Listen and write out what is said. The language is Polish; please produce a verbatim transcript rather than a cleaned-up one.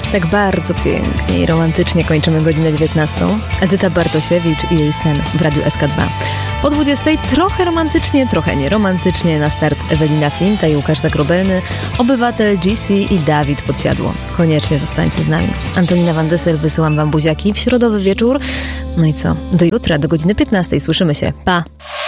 Tak bardzo pięknie i romantycznie kończymy godzinę dziewiętnastą. Edyta Bartosiewicz i jej sen w Radiu S K dwa. Po dwudziestej trochę romantycznie, trochę nieromantycznie na start Ewelina Flinta i Łukasz Zagrobelny, Obywatel G C i Dawid Podsiadło. Koniecznie zostańcie z nami. Antonina Van Dyssel, wysyłam wam buziaki w środowy wieczór. No i co? Do jutra, do godziny piętnastej. Słyszymy się. Pa!